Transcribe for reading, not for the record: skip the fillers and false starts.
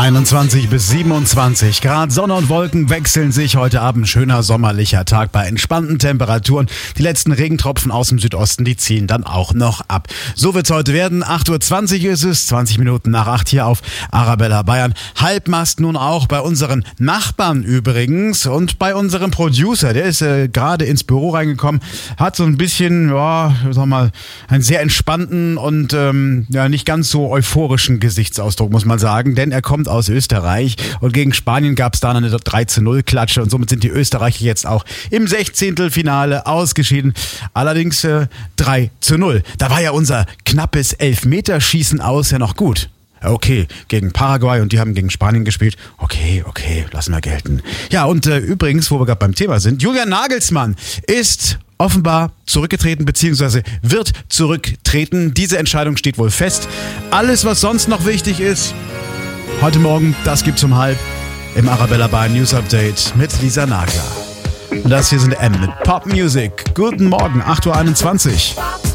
21 bis 27 Grad, Sonne und Wolken wechseln sich. Heute Abend schöner sommerlicher Tag bei entspannten Temperaturen. Die letzten Regentropfen aus dem Südosten, die ziehen dann auch noch ab. So wird's heute werden. 8.20 Uhr ist es, 20 Minuten nach 8 hier auf Arabella Bayern. Halbmast nun auch bei unseren Nachbarn übrigens und bei unserem Producer. Der ist gerade ins Büro reingekommen, hat so ein bisschen, einen sehr entspannten und nicht ganz so euphorischen Gesichtsausdruck, muss man sagen, denn er kommt aus Österreich und gegen Spanien gab es da eine 3:0-Klatsche und somit sind die Österreicher jetzt auch im 16. Finale ausgeschieden. Allerdings 3:0. Da war ja unser knappes Elfmeterschießen aus ja noch gut. Okay, gegen Paraguay und die haben gegen Spanien gespielt. Okay, lassen wir gelten. Ja, und übrigens, wo wir gerade beim Thema sind, Julian Nagelsmann ist offenbar zurückgetreten bzw. wird zurücktreten. Diese Entscheidung steht wohl fest. Alles, was sonst noch wichtig ist, heute Morgen, das gibt's um 12:30 im Arabella Bayern News Update mit Lisa Nagler. Und das hier sind M mit Pop Music. Guten Morgen, 8:21 Uhr.